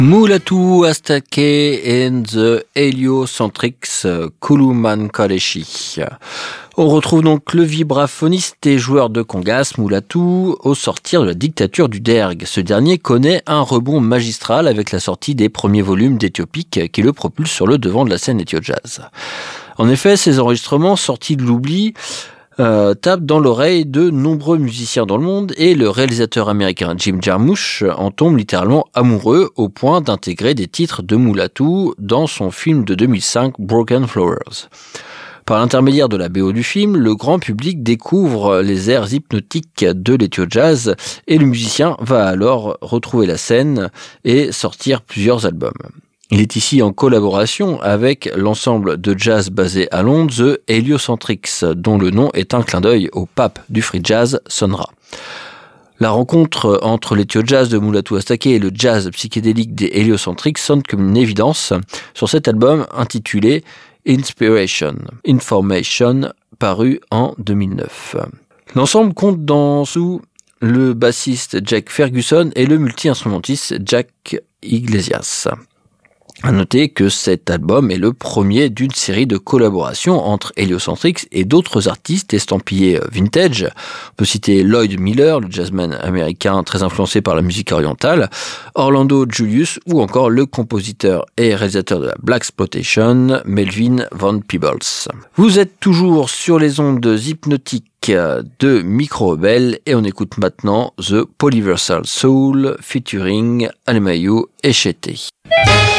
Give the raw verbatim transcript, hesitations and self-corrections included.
Mulatu Astatke and the Heliocentrics Kuluman Kadeshi. On retrouve donc le vibraphoniste et joueur de congas Mulatu au sortir de la dictature du Derg. Ce dernier connaît un rebond magistral avec la sortie des premiers volumes d'Ethiopique qui le propulse sur le devant de la scène Ethio-Jazz. En effet, ces enregistrements sortis de l'oubli Euh, tape dans l'oreille de nombreux musiciens dans le monde et le réalisateur américain Jim Jarmusch en tombe littéralement amoureux au point d'intégrer des titres de Mulatu dans son film de deux mille cinq Broken Flowers. Par l'intermédiaire de la B O du film, le grand public découvre les airs hypnotiques de l'Ethio-Jazz et le musicien va alors retrouver la scène et sortir plusieurs albums. Il est ici en collaboration avec l'ensemble de jazz basé à Londres, The Heliocentrics, dont le nom est un clin d'œil au pape du free jazz, Sun Ra. La rencontre entre l'Ethio-Jazz de Mulatu Astatke et le jazz psychédélique des Heliocentrics sonne comme une évidence sur cet album intitulé Inspiration, Information, paru en deux mille neuf. L'ensemble compte dans sous le bassiste Jack Ferguson et le multi-instrumentiste Jack Iglesias. À noter que cet album est le premier d'une série de collaborations entre Heliocentrics et d'autres artistes estampillés vintage. On peut citer Lloyd Miller, le jazzman américain très influencé par la musique orientale, Orlando Julius ou encore le compositeur et réalisateur de la Blaxploitation, Melvin Van Peebles. Vous êtes toujours sur les ondes hypnotiques de Micro Rebelle et on écoute maintenant The Polyversal Soul featuring Alemayehu et Chetey.